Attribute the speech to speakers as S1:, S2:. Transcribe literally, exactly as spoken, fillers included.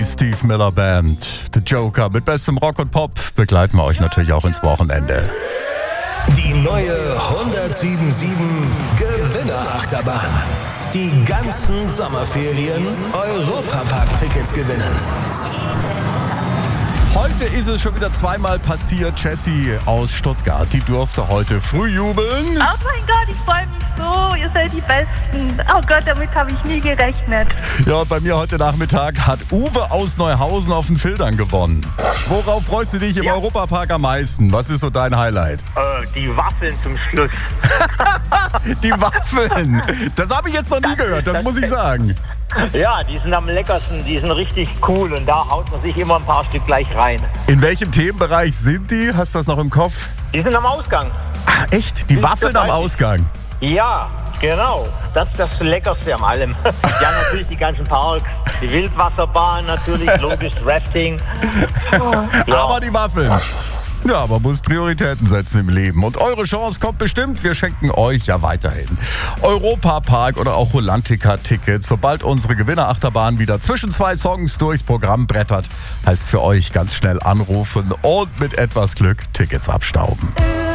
S1: Steve Miller Band, The Joker mit bestem Rock und Pop begleiten wir euch natürlich auch ins Wochenende.
S2: Die neue hundertsieben Komma sieben Gewinner-Achterbahn. Die ganzen Sommerferien Europapark-Tickets gewinnen.
S1: Heute ist es schon wieder zweimal passiert. Jessie aus Stuttgart, die durfte heute früh jubeln.
S3: Oh mein Gott, ich freue mich so. Ihr seid die Besten. Oh Gott, damit habe ich nie gerechnet.
S1: Ja, bei mir heute Nachmittag hat Uwe aus Neuhausen auf den Filtern gewonnen. Worauf freust du dich im
S4: Ja.
S1: Europapark am meisten? Was ist so dein Highlight?
S4: Äh, die Waffeln zum Schluss.
S1: Die Waffeln. Das habe ich jetzt noch nie gehört, das muss ich sagen.
S4: Ja, die sind am leckersten, die sind richtig cool und da haut man sich immer ein paar Stück gleich rein.
S1: In welchem Themenbereich sind die? Hast du das noch im Kopf?
S4: Die sind am Ausgang.
S1: Ah, echt? Die Waffeln am Ausgang?
S4: Ja, genau. Das ist das Leckerste an allem. Ja, natürlich die ganzen Parks, die Wildwasserbahn natürlich, logisch, Rafting. Ja.
S1: Aber die Waffeln. Ja, man muss Prioritäten setzen im Leben. Und eure Chance kommt bestimmt. Wir schenken euch ja weiterhin Europapark oder auch Rolantica-Tickets. Sobald unsere Gewinnerachterbahn wieder zwischen zwei Songs durchs Programm brettert, heißt für euch ganz schnell anrufen und mit etwas Glück Tickets abstauben.